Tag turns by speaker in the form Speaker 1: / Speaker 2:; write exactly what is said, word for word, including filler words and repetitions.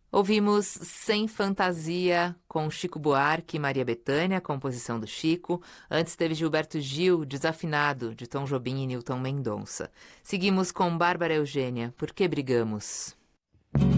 Speaker 1: Ouvimos Sem Fantasia, com Chico Buarque e Maria Bethânia, composição do Chico. Antes teve Gilberto Gil, Desafinado, de Tom Jobim e Nilton Mendonça. Seguimos com Bárbara Eugênia, Por que Brigamos?